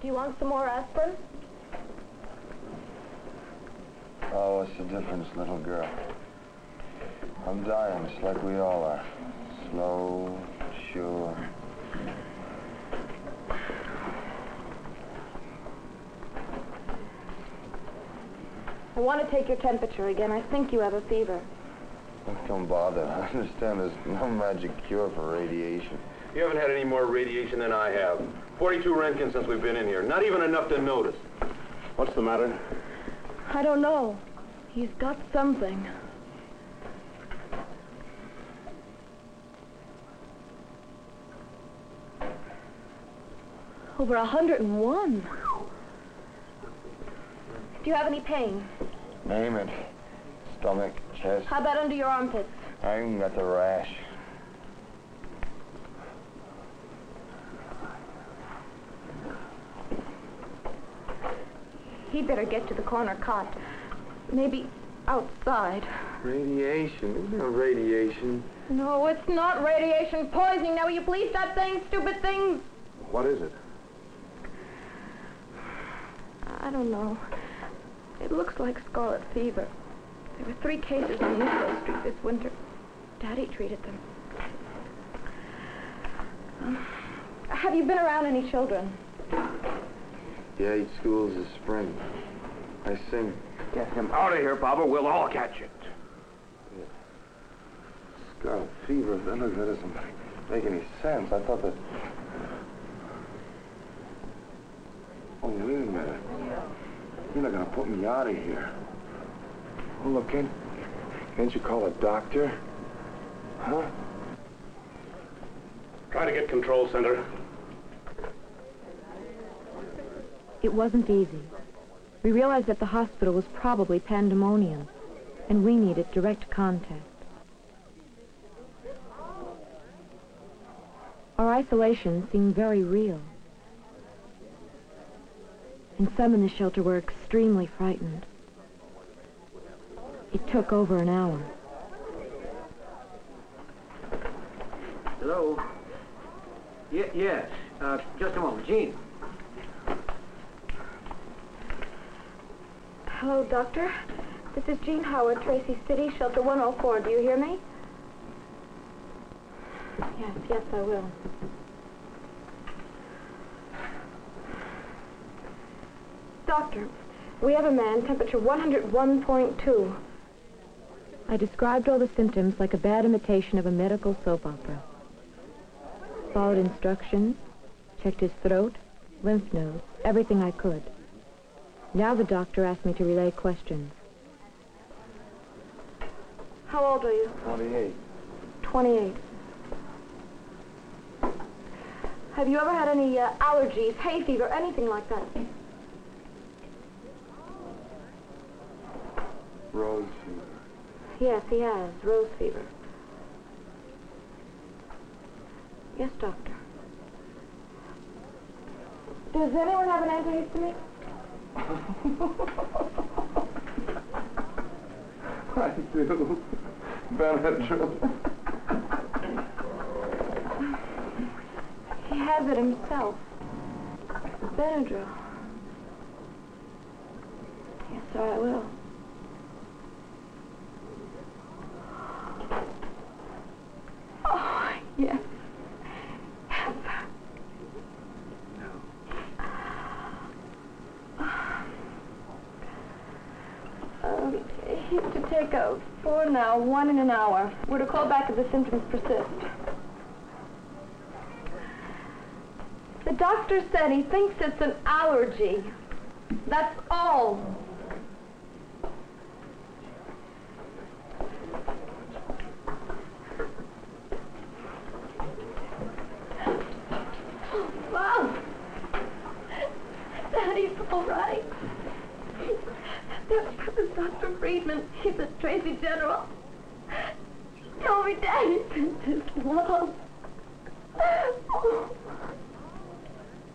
Do you want some more aspirin? Oh, what's the difference, little girl? I'm dying, just like we all are. Slow, sure. I want to take your temperature again. I think you have a fever. Don't bother. I understand there's no magic cure for radiation. You haven't had any more radiation than I have. 42 Roentgens since we've been in here. Not even enough to notice. What's the matter? I don't know. He's got something. Over 101. Do you have any pain? Name it. Stomach, chest. How about under your armpits? I even got the rash. He'd better get to the corner cot. Maybe outside. Radiation? There's no radiation. No, it's not radiation poisoning. Now, will you please stop saying stupid things? What is it? I don't know. It looks like scarlet fever. There were 3 cases on Nicholas Street this winter. Daddy treated them. Have you been around any children? Yeah, 8 schools this spring. I sing. Get him out of here, Papa. We'll all catch it. Yeah. Scarlet fever? That doesn't make any sense. I thought that... Oh, wait a minute. You're not gonna put me out of here. Oh, look, can't you call a doctor? Huh? Try to get control center. It wasn't easy. We realized that the hospital was probably pandemonium, and we needed direct contact. Our isolation seemed very real. And some in the shelter were extremely frightened. It took over an hour. Hello? Yes. Just a moment. Jean. Hello, Doctor. This is Jean Howard, Tracy City, Shelter 104. Do you hear me? Yes, I will. Doctor, we have a man, temperature 101.2. I described all the symptoms like a bad imitation of a medical soap opera. Followed instructions, checked his throat, lymph nodes, everything I could. Now the doctor asked me to relay questions. How old are you? 28. 28. Have you ever had any allergies, hay fever, anything like that? Rose fever. Yes, he has. Rose fever. Yes, doctor. Does anyone have an antihistamine? I do. Benadryl. He has it himself. Benadryl. Yes, sir, I will. Oh, yes. Yes, sir. He's to take a 4 now, 1 in an hour. We're to call back if the symptoms persist. The doctor said he thinks it's an allergy. That's all. Wow. Daddy's all right. That was Dr. Friedman. He's a Tracy General. He told me Daddy sent his love. Oh.